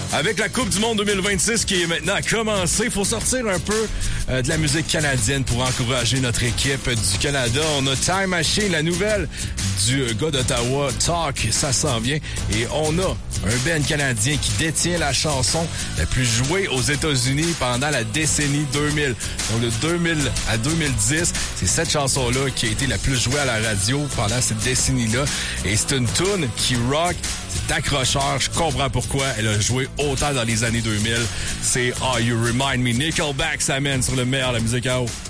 Avec la Coupe du Monde 2026 qui est maintenant commencée, il faut sortir un peu de la musique canadienne pour encourager notre équipe du Canada. On a Time Machine, la nouvelle du gars d'Ottawa, Talk, ça s'en vient. Et on a un band canadien qui détient la chanson la plus jouée aux États-Unis pendant la décennie 2000. Donc de 2000 à 2010, c'est cette chanson-là qui a été la plus jouée à la radio pendant cette décennie-là. Et c'est une tune qui rock, c'est accrocheur, je comprends pourquoi elle a joué autant dans les années 2000. C'est Oh You Remind Me. Nickelback s'amène sur le meilleur de la musique à eau.